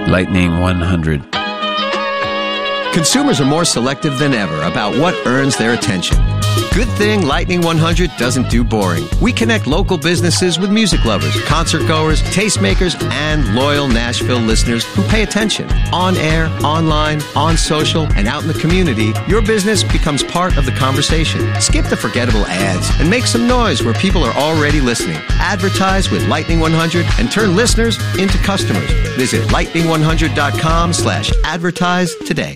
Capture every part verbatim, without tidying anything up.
Lightning one hundred. Consumers are more selective than ever about what earns their attention. Good thing Lightning one hundred doesn't do boring. We connect local businesses with music lovers, concert goers, tastemakers, and loyal Nashville listeners who pay attention. On air, online, on social, and out in the community, your business becomes part of the conversation. Skip the forgettable ads and make some noise where people are already listening. Advertise with Lightning one hundred and turn listeners into customers. Visit lightning one hundred dot com slash advertise today.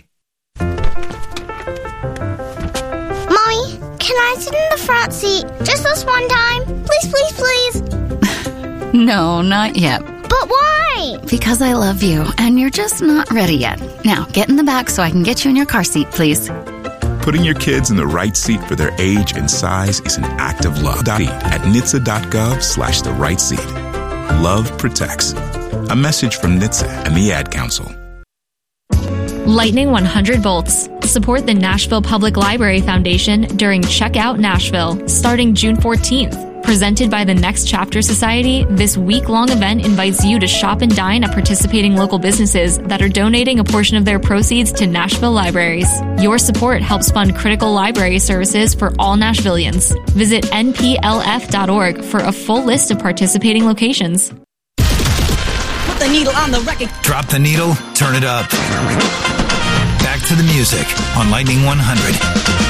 Can I sit in the front seat just this one time? Please, please, please. No, not yet. But why? Because I love you, and you're just not ready yet. Now, get in the back so I can get you in your car seat, please. Putting your kids in the right seat for their age and size is an act of love. At N H T S A dot gov slash the right seat. Love protects. A message from N H T S A and the Ad Council. Lightning one hundred volts. Support the Nashville Public Library Foundation during Check Out Nashville, starting June fourteenth. Presented by the Next Chapter Society, this week-long event invites you to shop and dine at participating local businesses that are donating a portion of their proceeds to Nashville libraries. Your support helps fund critical library services for all Nashvillians. Visit N P L F dot org for a full list of participating locations. Put the needle on the record. Drop the needle, turn it up. Back to the music on Lightning one hundred.